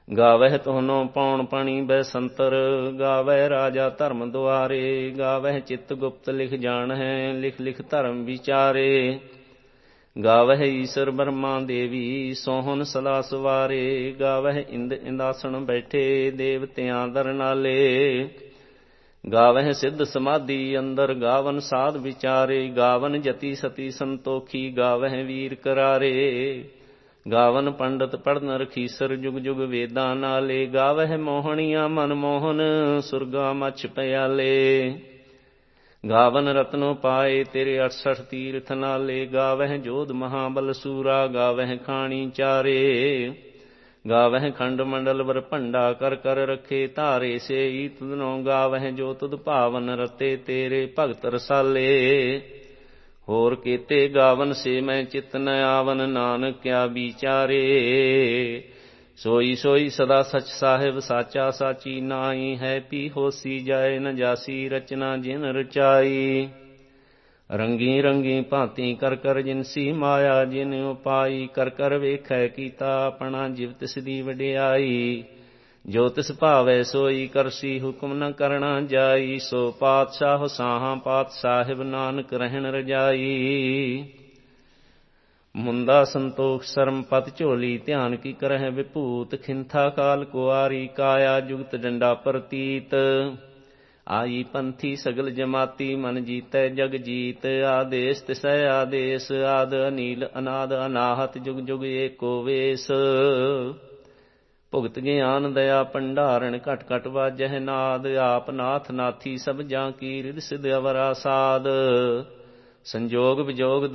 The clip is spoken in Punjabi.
ਗਾਵਹਿ ਤੋਨੋ ਪੌਣ ਪਣੀ ਬੈਸੰਤਰ, ਗਾਵਹਿ ਰਾਜਾ ਧਰਮ ਦੁਆਰੇ। ਗਾਵਹਿ ਚਿੱਤ ਗੁਪਤ ਲਿਖ ਜਾਣਹਿ, ਲਿਖ ਲਿਖ ਧਰਮ ਵਿਚਾਰੇ। ਗਾਵਹਿ ਈਸਰ ਬਰਮਾ ਦੇਵੀ, ਸੋਹਨ ਸਦਾ ਸਵਾਰੇ। ਗਾਵਹਿ ਇੰਦ ਇੰਦਾਸਣ ਬੈਠੇ, ਦੇਵਤਿਆਂ ਦਰ ਨਾਲੇ। ਗਾਵਹਿ ਸਿੱਧ ਸਮਾਧੀ ਅੰਦਰ, ਗਾਵਨ ਸਾਧ ਵਿਚਾਰੇ। ਗਾਵਨ ਜਤੀ ਸਤੀ ਸੰਤੋਖੀ, ਗਾਵਹਿ ਵੀਰ ਕਰਾਰੇ। ਗਾਵਨ ਪੰਡਤ ਪੜਨ ਰਖੀਸਰ, ਜੁਗ ਜੁਗ ਵੇਦਾਂ ਨਾਲੇ। ਗਾਵਹਿ ਮੋਹਣੀਆਂ ਮਨ ਮੋਹਨ, ਸੁਰਗਾ ਮਛ ਪਿਆਲੇ। ਗਾਵਨ ਰਤਨੋ ਪਾਏ, ਤੇਰੇ 68 ਤੀਰਥ ਨਾਲੇ। ਗਾਵਹਿ ਜੋਧ ਮਹਾਬਲ ਸੂਰਾ, ਗਾਵਹਿ ਖਾਣੀ ਚਾਰੇ। ਗਾਵਹਿ ਖੰਡ ਮੰਡਲ ਵਰ ਭੰਡਾ, ਕਰ ਕਰ ਰਖੇ ਧਾਰੇ ਸੇ। ਤੁਧਨੋ ਗਾਵਹਿ ਜੋ ਤੁਧ ਭਾਵਨ, ਰਤੇ ਤੇਰੇ ਭਗਤ ਰਸਾਲੇ। ਹੋਰ ਕੀਤੇ ਗਾਵਨ ਸੇ ਮੈਂ ਚਿਤ ਨ ਆਵਨ, ਨਾਨਕ ਕਿਆ ਵਿਚਾਰੇ। ਸੋਈ ਸੋਈ ਸਦਾ ਸਚ ਸਾਹਿਬ, ਸਾਚਾ ਸਾਚੀ ਨਾਈ ਹੈ। ਪੀ ਹੋਸੀ ਜਾਏ ਨ ਜਾਸੀ, ਰਚਨਾ ਜਿਨ ਰਚਾਈ। ਰੰਗੀ ਰੰਗੀ ਭਾਂਤੀ ਕਰ ਕਰ ਜਿਨਸੀ ਮਾਇਆ, ਜਿਨ ਉਪਾਈ ਕਰ ਕਰ ਵੇਖੈ ਕੀਤਾ ਆਪਣਾ, ਜਿਵ ਤਿਸ ਦੀ ਵਡਿਆਈ। ਜੋ ਤਿਸ ਭਾਵੈ ਸੋਈ ਕਰਸੀ, ਹੁਕਮ ਨ ਕਰਣਾ ਜਾਈ। ਸੋ ਪਾਤਸ਼ਾਹ ਸਾਹਾਂ ਪਾਤ ਸਾਹਿਬ, ਨਾਨਕ ਰਹਿਣ ਰਜਾਈ। ਮੁੰਦਾ ਸੰਤੋਖ ਸਰਮ ਪਤ ਝੋਲੀ, ਧਿਆਨ ਕੀ ਕਰਹਿ ਵਿਭੂਤ। ਖਿੰਥਾ ਕਾਲ ਕੁਆਰੀ, ਕਾਇਆ ਜੁਗਤ ਡੰਡਾ ਪ੍ਰਤੀਤ। ਆਈ ਪੰਥੀ ਸਗਲ ਜਮਾਤੀ, ਮਨ ਜੀਤੈ ਜਗ ਜੀਤ। ਆਦੇਸ ਤਿਸੈ ਆਦੇਸ, ਆਦ ਅਨੀਲ ਅਨਾਦ ਅਨਾਹਤ, ਜੁਗ ਜੁਗ ਏਕੋ ਵੇਸ। ਭੁਗਤ ਗਿਆਨ ਦਇਆ ਭੰਡਾਰਨ, ਘਟ ਘਟ ਵਾਜਹਿ ਨਾਦ। ਆਪ ਨਾਥ ਨਾਥੀ ਸਭ ਜਾਂ ਕੀ, ਰਿਦ ਸਿਧ ਅਵਰਾ ਸਾਧ। ਸੰਜੋਗ ਵਿਜੋਗ